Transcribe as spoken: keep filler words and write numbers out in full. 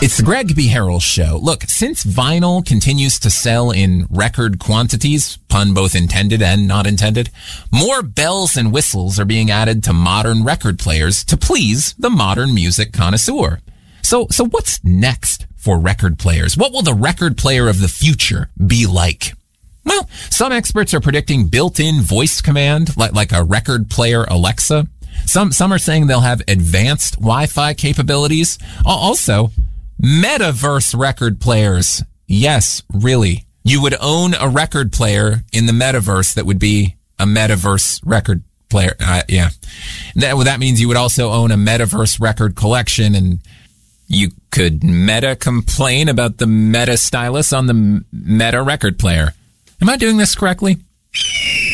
It's the Greg B. Harrell Show. Look, since vinyl continues to sell in record quantities, pun both intended and not intended, more bells and whistles are being added to modern record players to please the modern music connoisseur. So, so what's next for record players? What will the record player of the future be like? Well, some experts are predicting built-in voice command, like, like a record player Alexa. Some, some are saying they'll have advanced Wi-Fi capabilities. Also, metaverse record players. Yes, really. You would own a record player in the metaverse that would be a metaverse record player. Uh, yeah. That, well, that means you would also own a metaverse record collection, and you could meta complain about the meta stylus on the meta record player. Am I doing this correctly?